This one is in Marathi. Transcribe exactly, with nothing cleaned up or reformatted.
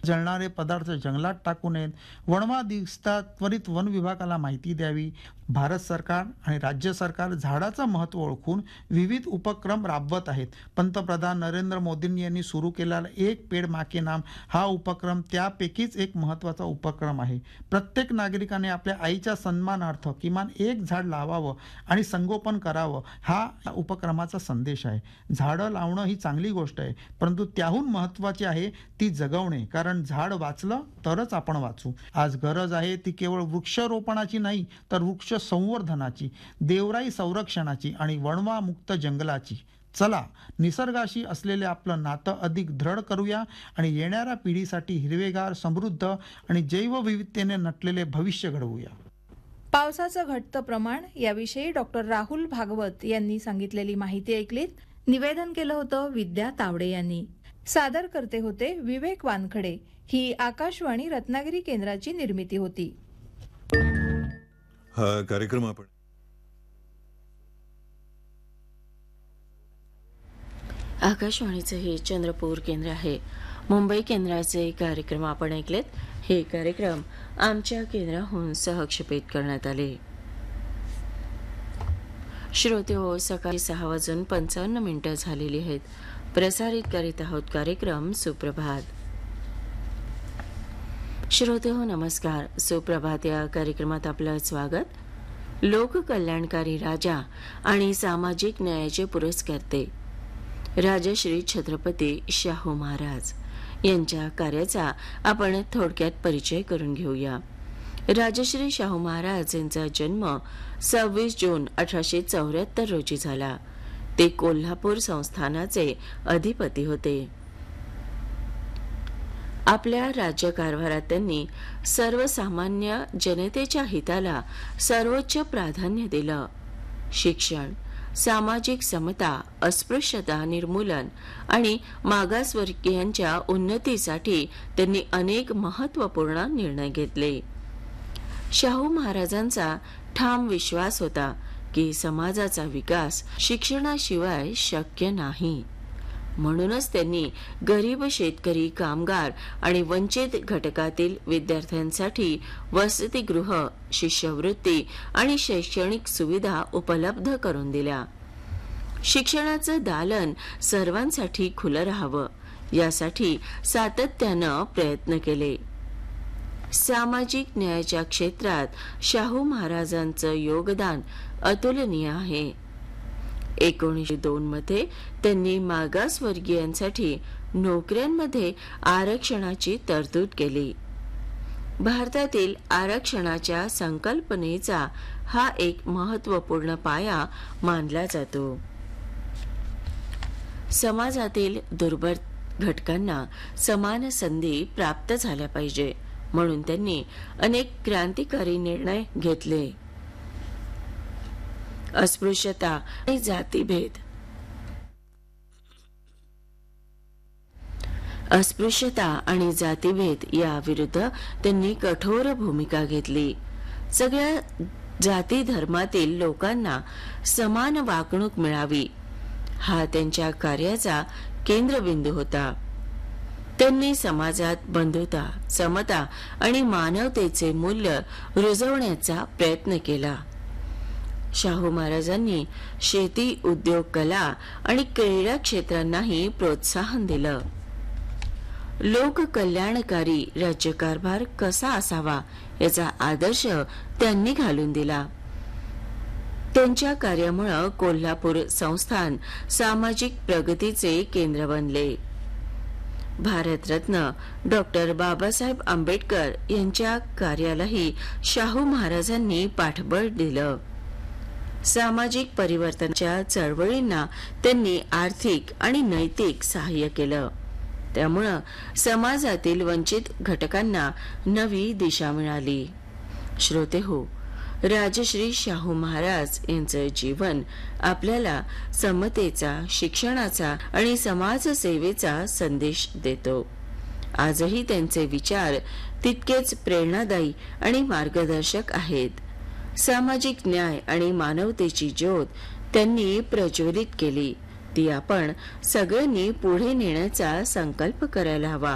जळणारे पदार्थ जंगलात टाकू नयेत, वणवा दिसता त्वरित वन विभागाला माहिती द्यावी. भारत सरकार आणि राज्य सरकार झाडाचं महत्त्व ओळखून विविध उपक्रम राबवत आहेत. पंतप्रधान नरेंद्र मोदींनी यांनी सुरू केलेला एक पेड मा के नाम हा उपक्रम त्यापैकीच एक महत्त्वाचा उपक्रम आहे. प्रत्येक नागरिकाने आपल्या आईच्या सन्मानार्थ किमान एक झाड लावावं आणि संगोपन करावं हा उपक्रमाचा संदेश आहे. झाडं लावणं ही चांगली गोष्ट आहे, परंतु त्याहून महत्त्वाची आहे ती जगवणे, कारण झाड वाचलं तरच आपण वाचू. आज गरज आहे ती केवळ वृक्षारोपणाची नाही, तर वृक्ष संवर्धनाची, देवराई संरक्षणाची आणि वणवा मुक्त जंगलाची. चला निसर्गाशी असलेले आपलं नातं अधिक दृढ करूया आणि येणाऱ्या पिढीसाठी हिरवेगार, समृद्ध आणि जैवविविधतेने नटलेले भविष्य घडवूया. पावसाचं घटतं प्रमाण याविषयी डॉक्टर राहुल भागवत यांनी सांगितलेली माहिती ऐकलीत. निवेदन केलं होतं विद्या तावडे यांनी. सादर करते होते विवेक वानखडे. ही आकाशवाणी रत्नागिरी केंद्राची निर्मिती होती. हा कार्यक्रम आपण आकाशवाणीचे हे चंद्रपूर केंद्र आहे. मुंबई केंद्राचे कार्यक्रम आपण ऐकलेत. हे कार्यक्रम आमच्या केंद्राहून सहक्षेपित करण्यात आले. श्रोते हो, सकाळी सहा वाजून पंचावन्न मिनिटं झालेली आहेत. प्रसारित करीत आहोत कार्यक्रम सुप्रभात. श्रोते हो, नमस्कार. सुप्रभात या कार्यक्रमात आपलं स्वागत. लोककल्याणकारी राजा आणि सामाजिक न्यायाचे पुरस्कर्ते राजश्री छत्रपती शाहू महाराज यांच्या कार्याचा आपण थोडक्यात परिचय करून घेऊया. राजश्री शाहू महाराज यांचा जन्म सव्वीस जून अठराशे चौऱ्याहत्तर रोजी झाला. ते कोल्हापूर संस्थानाचे अधिपती होते. आपल्या राज्यकारभारात त्यांनी सर्वसामान्य जनतेच्या हिताला सर्वोच्च प्राधान्य दिलं. शिक्षण, सामाजिक समता, अस्पृश्यता निर्मूलन आणि मागासवर्गीयांच्या उन्नतीसाठी त्यांनी अनेक महत्त्वपूर्ण निर्णय घेतले. शाहू महाराजांचा ठाम विश्वास होता की समाजाचा विकास शिक्षणाशिवाय शक्य नाही. म्हणूनच त्यांनी गरीब, शेतकरी, कामगार आणि वंचित घटकातील विद्यार्थ्यांसाठी वसतिगृह, शिष्यवृत्ती आणि शैक्षणिक सुविधा उपलब्ध करून दिल्या. शिक्षणाचं दालन सर्वांसाठी खुलं राहावं यासाठी सातत्यानं प्रयत्न केले. सामाजिक न्यायाच्या क्षेत्रात शाहू महाराजांचं योगदान अतुलनीय आहे. एकोणीसशे दोन मध्ये त्यांनी मागासवर्गीयांसाठी नोकऱ्यांमध्ये आरक्षणाची तरतूद केली. भारतातील आरक्षणाच्या संकल्पनेचा हा एक महत्त्वपूर्ण पाया मानला जातो. समाजातील दुर्बल घटकांना समान संधी प्राप्त झाल्या पाहिजे म्हणून त्यांनी अनेक क्रांतिकारी निर्णय घेतले. अस्पृश्यता आणि जातीभेद अस्पृश्यता आणि जातीभेद या विरुद्ध त्यांनी कठोर भूमिका घेतली. सगळ्या जाती धर्मातील लोकांना समान वागणूक मिळावी हा त्यांच्या कार्याचा केंद्रबिंदू होता. त्यांनी समाजात बंधुता, समता आणि मानवतेचे मूल्य रुजवण्याचा प्रयत्न केला. शाहू महाराजांनी शेती, उद्योग, कला आणि क्रीडा क्षेत्रांनाही प्रोत्साहन दिलं. लोककल्याणकारी राज्यकारभार कसा असावा याचा आदर्श त्यांनी घालून दिला. त्यांच्या कार्यामुळे कोल्हापूर संस्थान सामाजिक प्रगतीचे केंद्र बनले. भारतरत्न डॉक्टर बाबासाहेब आंबेडकर यांच्या कार्यालाही शाहू महाराजांनी पाठबळ दिलं. सामाजिक परिवर्तनाच्या चळवळींना त्यांनी आर्थिक आणि नैतिक सहाय्य केलं. त्यामुळं समाजातील वंचित घटकांना नवी दिशा मिळाली. श्रोते हो, राजश्री शाहू महाराज यांचं जीवन आपल्याला समतेचा, शिक्षणाचा आणि समाजसेवेचा संदेश देतो. आजही त्यांचे विचार तितकेच प्रेरणादायी आणि मार्गदर्शक आहेत. सामाजिक न्याय आणि मानवतेची ज्योत त्यांनी प्रज्वलित केली. ती आपण सगळ्यांनी पुढे नेण्याचा संकल्प करायला हवा.